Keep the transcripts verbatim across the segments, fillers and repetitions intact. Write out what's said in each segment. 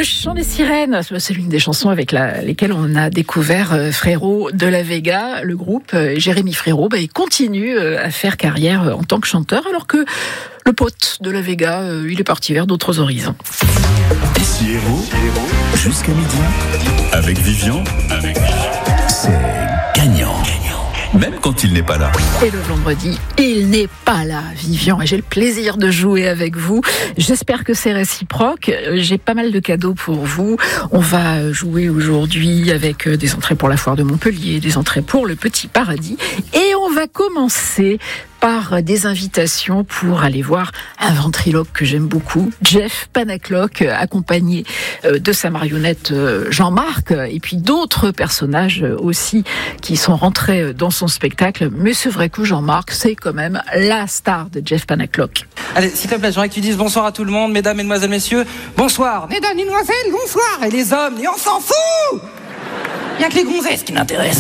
Chant des sirènes, c'est l'une des chansons avec la, lesquelles on a découvert euh, Frérot de la Vega. Le groupe euh, Jérémy Frérot, bah, il continue euh, à faire carrière euh, en tant que chanteur, alors que le pote de la Vega, euh, il est parti vers d'autres horizons. Ici Héros, jusqu'à midi, avec Vivian, avec c'est gagnant. Même quand il n'est pas là. Et le vendredi, il n'est pas là, Vivian, et j'ai le plaisir de jouer avec vous. J'espère que c'est réciproque. J'ai pas mal de cadeaux pour vous. On va jouer aujourd'hui avec des entrées pour la foire de Montpellier, des entrées pour le Petit Paradis, et on va commencer par des invitations pour aller voir un ventriloque que j'aime beaucoup, Jeff Panaclock, accompagné de sa marionnette Jean-Marc, et puis d'autres personnages aussi qui sont rentrés dans son spectacle. Mais c'est vrai que Jean-Marc, c'est quand même la star de Jeff Panaclock. Allez, s'il te plaît, j'aimerais que tu dises bonsoir à tout le monde, mesdames, mesdemoiselles, messieurs. Bonsoir, mesdames, mesdemoiselles, bonsoir. Et les hommes, et on s'en fout. Il n'y a que les gonzesses qui m'intéressent.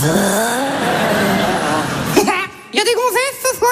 Il y a des gonzesses ce soir?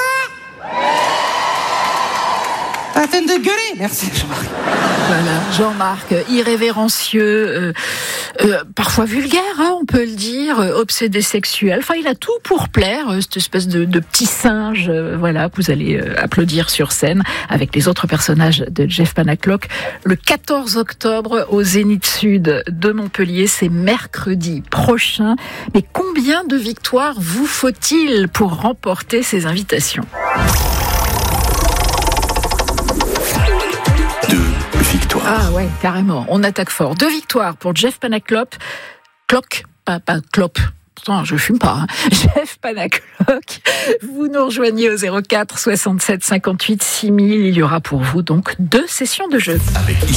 Pas la peine de gueuler. Merci Jean-Marc. Voilà, Jean-Marc, irrévérencieux, euh, euh, parfois vulgaire, hein, on peut le dire, euh, obsédé sexuel. Enfin, il a tout pour plaire, euh, cette espèce de, de petit singe, euh, voilà, que vous allez euh, applaudir sur scène avec les autres personnages de Jeff Panaclock. Le quatorze octobre au Zénith Sud de Montpellier, c'est mercredi prochain. Mais combien de victoires vous faut-il pour remporter ces invitations ? Ah ouais, carrément. On attaque fort. Deux victoires pour Jeff Panaclock. Clock, pas, pas clope. Pourtant, je fume pas. Hein. Jeff Panaclock. Vous nous rejoignez au zéro quatre soixante-sept cinquante-huit six mille. Il y aura pour vous donc deux sessions de jeu. Avec